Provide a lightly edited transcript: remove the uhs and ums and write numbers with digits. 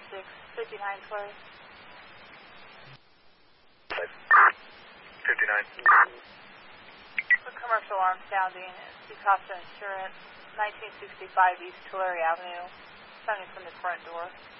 59 Tulare. 59. For commercial arm sounding, Picasso Insurance, 1965 East Tulare Avenue, sounding from the front door.